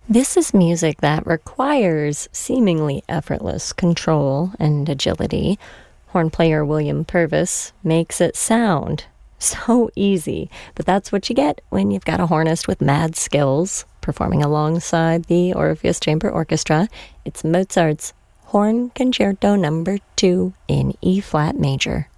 This is music that requires seemingly effortless control and agility. Horn player William Purvis makes it sound so easy, but that's what you get when you've got a hornist with mad skills performing alongside the Orpheus Chamber Orchestra. It's Mozart's Horn Concerto No. 2 in E-flat major.